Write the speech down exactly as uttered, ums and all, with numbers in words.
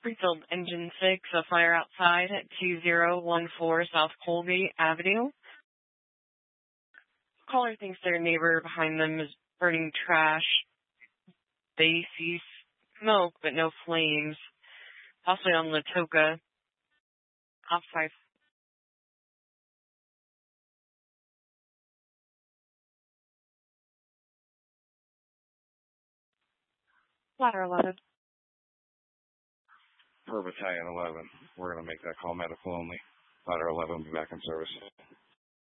Springfield Engine six, a fire outside at two zero one four South Colby Avenue. Caller thinks their neighbor behind them is burning trash. They see smoke, but no flames. Possibly on Latoka. Off five. Ladder eleven. Per Battalion eleven. We're going to make that call medical only. Ladder eleven will be back in service.